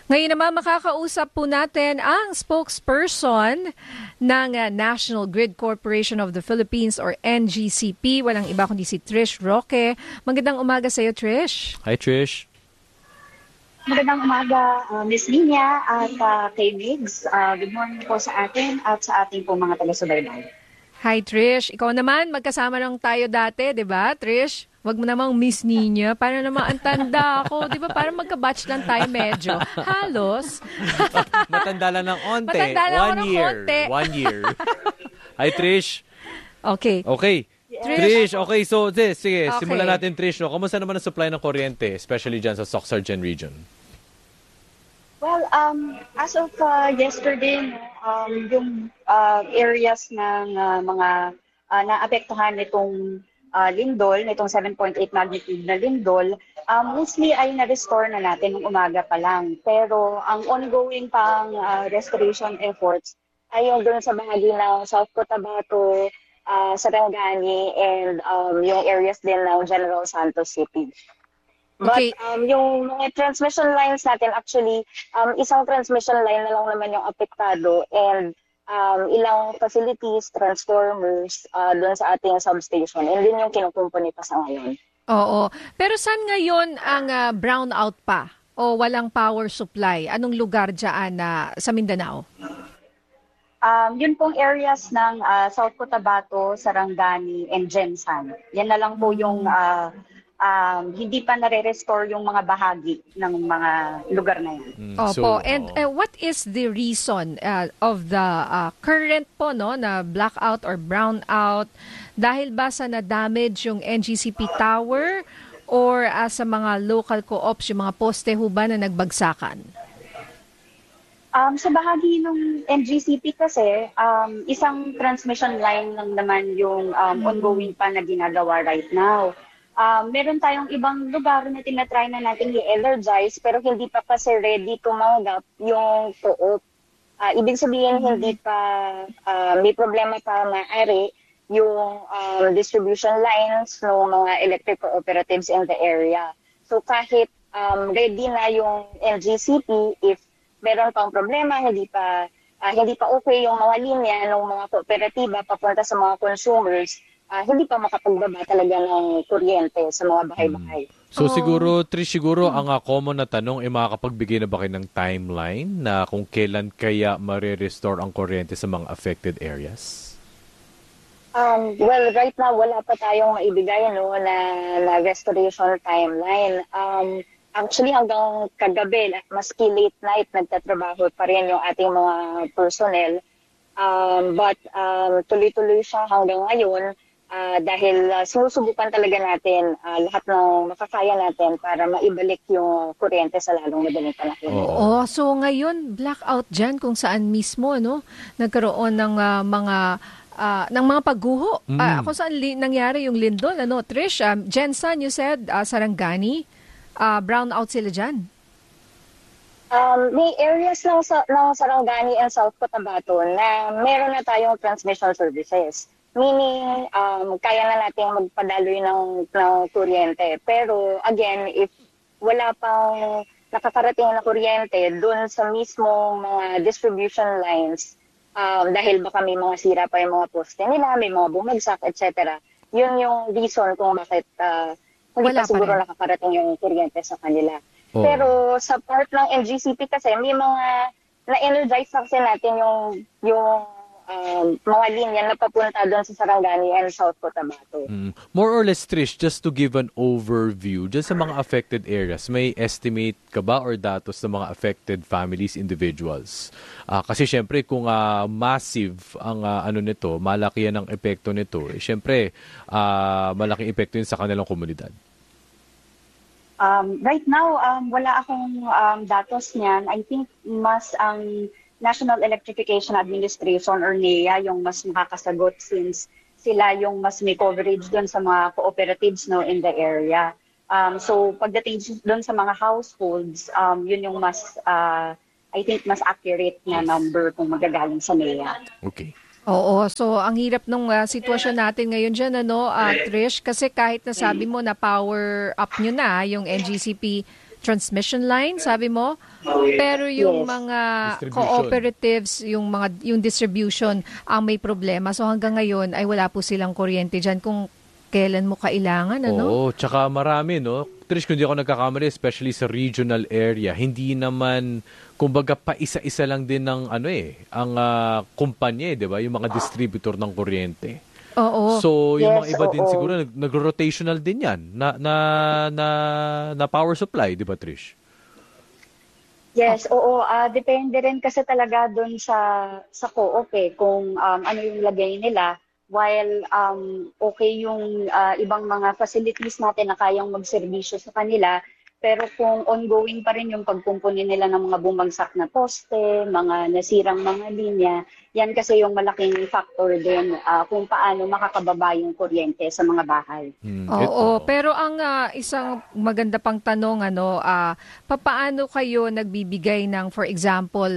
Ngayon naman makakausap po natin ang spokesperson ng National Grid Corporation of the Philippines or NGCP. Walang iba kundi si Trish Roque. Magandang umaga sa iyo, Trish. Hi, Trish. Magandang umaga, Ms. Linya at kay Migs. Good morning po sa atin at sa ating po mga taga-subaybay. Hi, Trish. Ikaw naman, magkasama lang tayo dati, di ba, Trish? Wag mo namang Miss Nina. Para naman ang tanda ako. Di ba? Parang magka-batch lang tayo medyo. Halos. Matanda lang ng onte. Matanda lang ako ng konti. 1 year. Hi, Trish. Okay. Trish, okay. So, sige, Okay. simulan natin, Trish. No? Kamusta naman ang supply ng kuryente, especially dyan sa Soc-Sargen region? Well, as of yesterday, yung areas ng mga naapektuhan nitong lindol, nitong 7.8 magnitude na lindol, mostly ay na-restore na natin ng umaga pa lang. Pero ang ongoing pang restoration efforts ay yung doon sa bahagi ng South Cotabato, Sarangani, and yung areas din ng General Santos City. But Okay. yung mga transmission lines natin, actually, isang transmission line na lang naman yung apektado and ilang facilities, transformers doon sa ating substation. And din yung kinukumpuni pa sa ngayon. Oo. Pero saan ngayon ang brownout pa? O walang power supply? Anong lugar dyan sa Mindanao? Yun pong areas ng South Cotabato, Sarangani, and Gensan. Yan na lang po yung hindi pa nare-restore yung mga bahagi ng mga lugar na yan. Opo. And what is the reason of the current po na blackout or brownout? Dahil ba sa na-damage yung NGCP tower or sa mga local co-ops, yung mga poste ho ba na nagbagsakan? Sa bahagi ng NGCP kasi, isang transmission line lang naman yung ongoing pa na ginagawa right now. Meron tayong ibang lugar na tinatry na natin i-energize pero hindi pa kasi ready tumanggap yung co-op. Ibig sabihin hindi pa may problema pa maaari yung distribution lines ng mga electric cooperatives in the area. So kahit ready na yung NGCP, if meron pang problema, hindi pa okay yung mga linya ng mga kooperatiba papunta sa mga consumers, hindi pa makapagbaba talaga ng kuryente sa mga bahay-bahay. So siguro, Trish, ang common na tanong, makakapagbigay na ba kayo ng timeline na kung kailan kaya ma-restore ang kuryente sa mga affected areas? Well, right now, wala pa tayong maibigay na restoration timeline. Actually, hanggang kagabi, maski late night, nagtatrabaho pa rin yung ating mga personnel. But tuloy-tuloy siya hanggang ngayon dahil sinusubukan talaga natin lahat ng makakaya natin para maibalik yung kuryente sa lalong madaling panahon. Oo. So ngayon, blackout dyan kung saan mismo nagkaroon ng mga pagguho. Kung saan nangyari yung lindol, Trish? Gensan, you said, Sarangani, brownout sila dyan. May areas ng Sarangani and South Cotabato na meron na tayong transmission services. Meaning, kaya na natin magpadaloy ng kuryente. Pero again, if wala pang nakakarating na kuryente dun sa mismong mga distribution lines, dahil baka may mga sira pa yung mga poste nila, may mga bumagsak, etc. Yun yung reason kung bakit hindi pa siguro nakakarating yung kuryente sa kanila. Pero sa part ng NGCP kasi, may mga na-energize kasi natin yung mga linya na papunta doon sa Sarangani and South Cotabato. More or less, Trish, just to give an overview, just sa mga affected areas, may estimate ka ba or datos sa mga affected families, individuals? Kasi syempre, kung massive ang nito, malaki yan ang epekto nito, syempre, malaking epekto yun sa kanilang komunidad. Right now, wala akong datos niyan. I think mas ang National Electrification Administration or NEA yung mas makakasagot since sila yung mas may coverage doon sa mga cooperatives in the area. So pagdating doon sa mga households, yun yung mas, I think mas accurate na number kung magagaling sa NEA. Okay. Oo, so ang hirap nung sitwasyon natin ngayon dyan, Trish, kasi kahit nasabi mo na power up nyo na yung NGCP transmission line, sabi mo. Pero yung Yes. mga Distribution. cooperatives, yung distribution ang may problema. So hanggang ngayon ay wala po silang kuryente dyan kung kailan mo kailangan, ano? Oo, tsaka marami, no? Trish, kung di ako nagkakamali, especially sa regional area, hindi naman, kumbaga, pa-isa-isa lang din ng, ang kumpanya, di ba? Yung mga distributor ng kuryente. Oo. So, yung mga Yes, iba din oo. siguro, nag-rotational din yan na power supply, di ba, Trish? Yes, oo. Depende rin kasi talaga doon sa co-op kung ano yung lagay nila. While okay yung ibang mga facilities natin na kayang magserbisyo sa kanila, pero kung ongoing pa rin yung pagkumpuni nila ng mga bumagsak na poste, mga nasirang mga linya, yan kasi yung malaking factor din kung paano makakababa yung kuryente sa mga bahay. Oo, pero ang isang maganda pang tanong, papaano kayo nagbibigay ng, for example,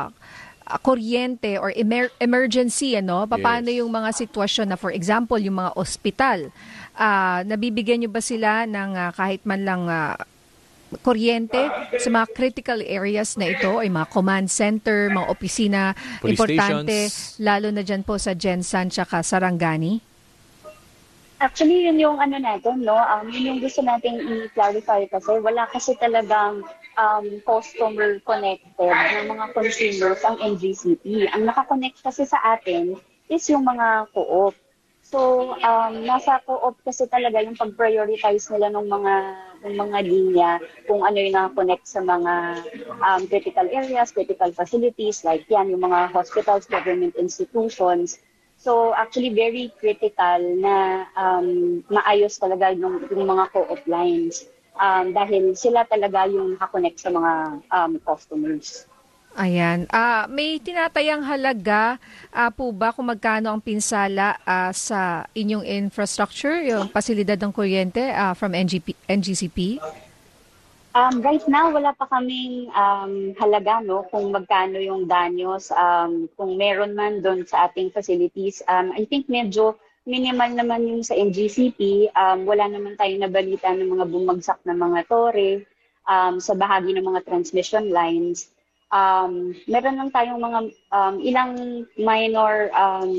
kuryente or emergency, paano Yes. yung mga sitwasyon na, for example, yung mga ospital, nabibigyan nyo ba sila ng kahit man lang kuryente sa mga critical areas na ito, ay mga command center, mga opisina, Police importante, stations. lalo na dyan po sa Jensan tsaka Sarangani? Actually, yun yung ano natin, no? Yun yung gusto nating i-clarify kasi wala kasi talagang customer connected ng mga consumers ang NGCP. Ang nakakonect kasi sa atin is yung mga co-op. So, nasa co-op kasi talaga yung pag-prioritize nila ng mga linya kung ano yung nakakonect sa mga critical areas, critical facilities, like yan, yung mga hospitals, government institutions. So actually very critical na maayos talaga yung mga co-op lines dahil sila talaga yung nakakonect sa mga customers. Ayan. May tinatayang halaga po ba kung magkano ang pinsala sa inyong infrastructure, yung pasilidad ng kuryente from NGCP? Right now, wala pa kaming halaga no, kung magkano yung danyos. Kung meron man doon sa ating facilities, I think medyo minimal naman yung sa NGCP. Wala naman tayong nabalita ng mga bumagsak na mga tore sa bahagi ng mga transmission lines. Meron lang tayong mga ilang minor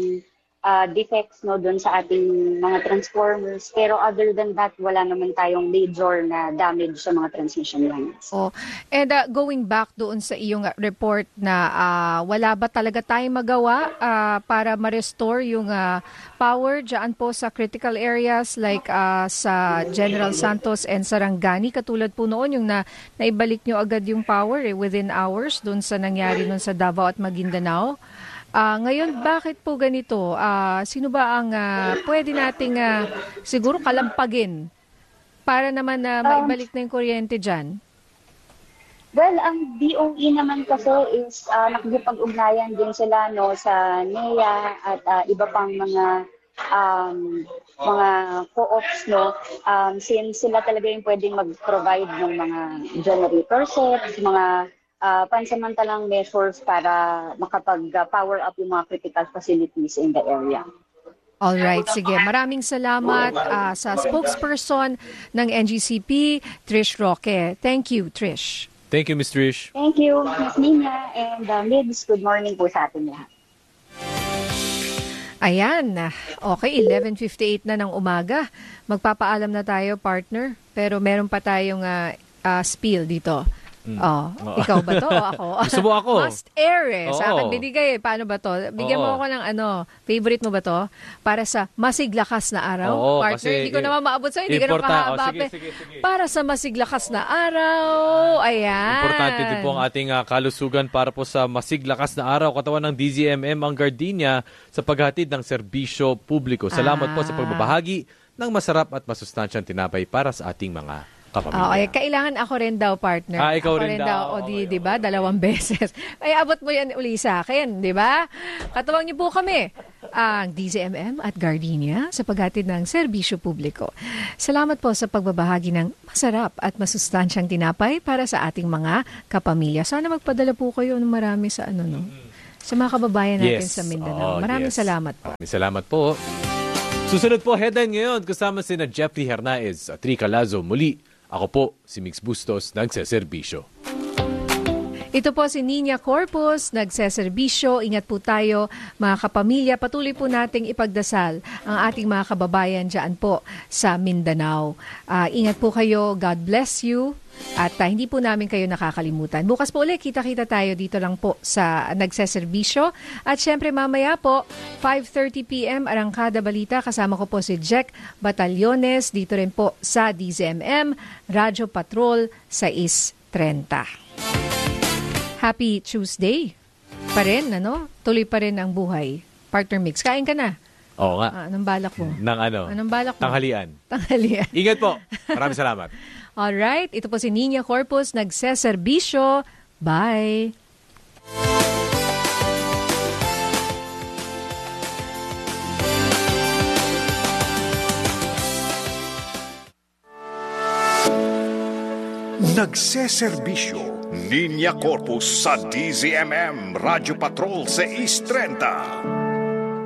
defects no doon sa ating mga transformers, pero other than that wala naman tayong major na damage sa mga transmission lines. And going back doon sa iyong report na wala ba talaga tayong magawa para ma-restore yung power dyan po sa critical areas like sa General Santos and Sarangani, katulad po noon yung naibalik nyo agad yung power within hours doon sa nangyari noon sa Davao at Maguindanao. Ngayon, bakit po ganito? Sino ba ang pwede nating siguro kalampagin para naman maibalik na yung kuryente dyan? Well, ang DOE naman kasi is nakikipag-ugnayan din sila no, sa NEA at iba pang mga co-ops no, since sila talaga yung pwedeng mag-provide ng mga generator sets, mga pansamantalang measures para makapag-power up yung mga critical facilities in the area. Alright, sige. Maraming salamat sa spokesperson ng NGCP, Trish Roque. Thank you, Trish. Thank you, Ms. Trish. Thank you, Ms. Nina and Mids. Good morning po sa atin lahat. Ayan, okay, 11:58 na ng umaga. Magpapaalam na tayo, partner. Pero meron pa tayong spiel dito. Ikaw ba to o ako? Gusto mo ako? Must air Sa akin Oo. binigay Paano ba to? Bigyan mo Oo. ako ng favorite mo ba to? Para sa masiglakas na araw. Oo, Partner, kasi hindi ko naman maabot sa'yo. Hindi ka naman kahaba. Sige. Para sa masiglakas na araw. Ayan. Importante din po ang ating kalusugan para po sa masiglakas na araw. Katawan ng DZMM ang Gardenia sa paghatid ng serbisyo publiko. Salamat po sa pagbabahagi ng masarap at masustansyang tinapay para sa ating mga kapamilya. Kailangan ako rin daw, partner. Ikaw ako rin daw. O di ba? 2 beses. Ay, abot mo yan uli sa akin, di ba? Katuwang niyo po kami, ang DZMM at Gardenia sa paghatid ng serbisyo publiko. Salamat po sa pagbabahagi ng masarap at masustansyang tinapay para sa ating mga kapamilya. Sana magpadala po kayo ng marami sa sa mga kababayan natin sa Mindanao. Maraming salamat po. Maraming salamat po. Susunod po, headline ngayon kasama sina Jeffrey Hernaez at Rica Lazo. Muli Ako po, si Mix Bustos, nagseserbisyo. Ito po si Nina Corpus, nagseserbisyo. Ingat po tayo mga kapamilya. Patuloy po nating ipagdasal ang ating mga kababayan dyan po sa Mindanao. Ingat po kayo. God bless you. At hindi po namin kayo nakakalimutan. Bukas po ulit, kita-kita tayo dito lang po sa nagseserbisyo. At syempre mamaya po, 5:30 p.m. Arangkada Balita. Kasama ko po si Jack Batallones dito rin po sa DZMM, Radyo Patrol 6:30. Happy Tuesday pa rin, ano? Tuloy pa rin ang buhay. Partner Mix, kain ka na. Oo nga. Anong balak mo? Anong balak mo? Tanghalian. Tanghalian. Ingat po. Maraming salamat. Alright, ito po si Nina Corpus, nagseserbisyo. Bye! Nagseserbisyo Nina Corpus sa DZMM Radyo Patrol 6:30.